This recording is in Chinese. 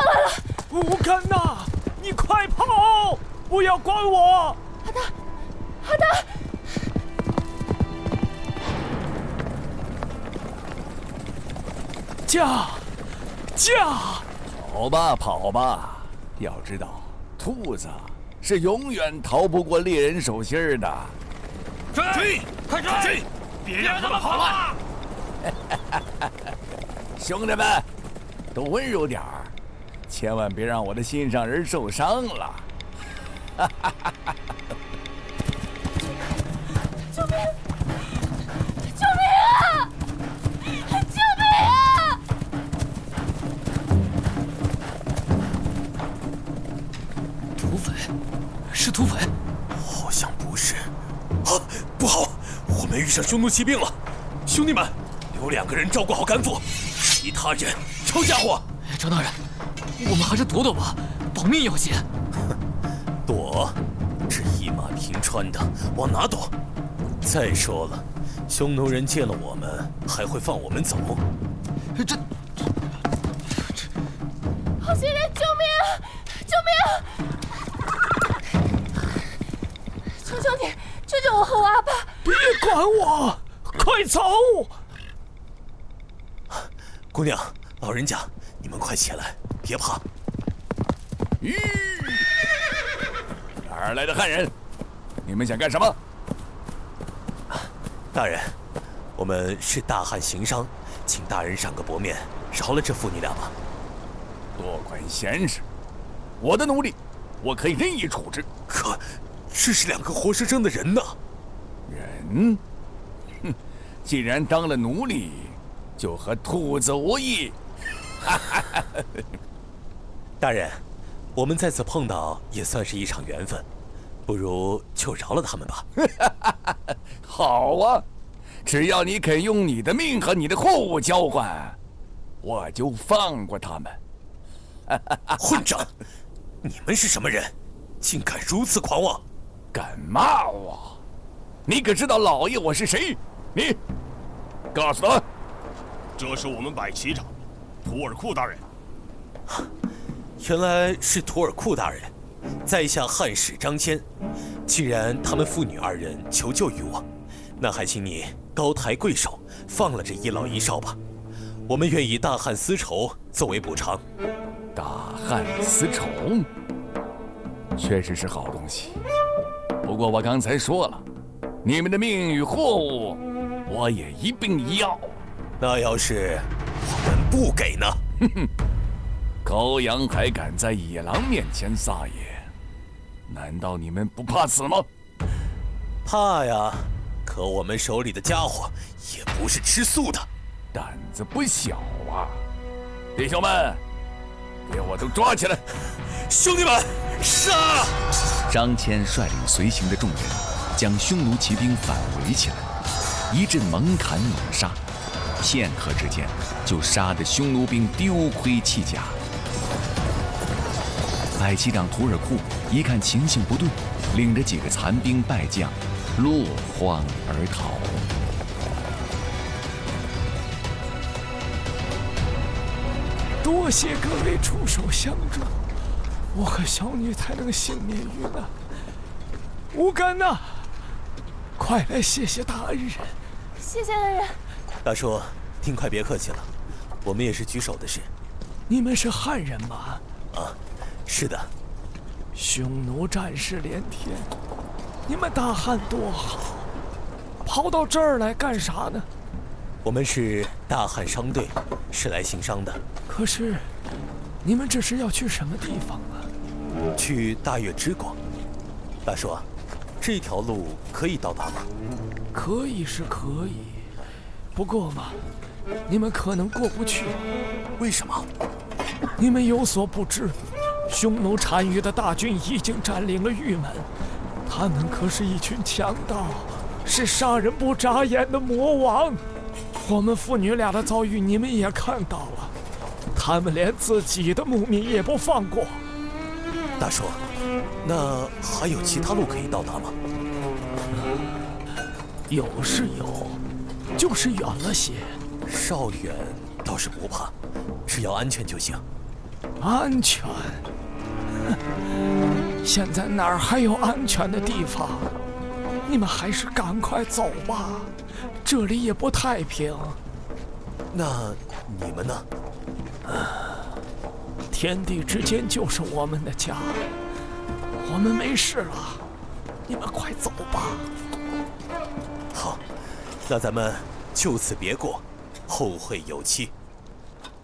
来了！ 乌干娜，你快跑！不要管我！ 阿达！ 驾！ 跑吧，跑吧！要知道，兔子是永远逃不过猎人手心的。 追！快追！别让他们跑了！ 兄弟们，都温柔点儿，千万别让我的心上人受伤了。 救命！救命啊！救命啊！ 土匪，是土匪？好像不是。啊，不好，我们遇上匈奴骑兵了！兄弟们，留2个人照顾好甘父，其他人抄家伙。张大人，我们还是躲躲吧，保命要紧。躲？这一马平川的，往哪躲？再说了，匈奴人见了我们，还会放我们走？这…… 好心人，救命啊！救命啊！求求你，救救我和我阿爸！ 别管我，快走！ 姑娘，老人家，你们快起来，别怕。 哪儿来的汉人？你们想干什么？ 大人，我们是大汉行商，请大人赏个薄面，饶了这父女俩吧。 多管闲事！我的奴隶，我可以任意处置。 可，这是2个活生生的人呐！ 人？哼，既然当了奴隶，就和兔子无异。 大人，我们在此碰到也算是一场缘分，不如就饶了他们吧。 好啊，只要你肯用你的命和你的货物交换，我就放过他们。 混账！你们是什么人？竟敢如此狂妄！ 敢骂我？你可知道老爷我是谁？你告诉他。 这是我们百骑长图尔库大人。 原来是图尔库大人，在下汉使张骞。既然他们父女2人求救于我，那还请你高抬贵手，放了这一老一少吧。我们愿以大汉丝绸作为补偿。 大汉丝绸确实是好东西，不过我刚才说了，你们的命与货物，我也一并要。 那要是我们不给呢？ 哼哼，羔羊还敢在野狼面前撒野？难道你们不怕死吗？ 怕呀，可我们手里的家伙也不是吃素的， 胆子不小啊！弟兄们，给我都抓起来！ 兄弟们，杀！ 张骞率领随行的众人，将匈奴骑兵反围起来，一阵猛砍猛杀，片刻之间就杀得匈奴兵丢盔弃甲。百骑长图尔库一看情形不对，领着几个残兵败将落荒而逃。 多谢各位出手相助，我和小女才能幸免于难。乌干娜，快来谢谢大人！ 谢谢大人。 大叔，您快别客气了，我们也是举手的事。 你们是汉人吗？ 啊，是的。 匈奴战士连天，你们大汉多好，跑到这儿来干啥呢？ 我们是大汉商队，是来行商的。 可是，你们这是要去什么地方啊？ 去大越之国。大叔，这条路可以到达吗？ 可以是可以，不过嘛，你们可能过不去。 为什么？ 你们有所不知，匈奴单于的大军已经占领了玉门，他们可是一群强盗，是杀人不眨眼的魔王。我们父女俩的遭遇你们也看到了，他们连自己的牧民也不放过。 大叔，那还有其他路可以到达吗？ 有是有，就是远了些。 稍远倒是不怕，只要安全就行。 安全？现在哪儿还有安全的地方？你们还是赶快走吧，这里也不太平。 那你们呢？ 天地之间就是我们的家，我们没事了，你们快走吧。 好，那咱们就此别过，后会有期。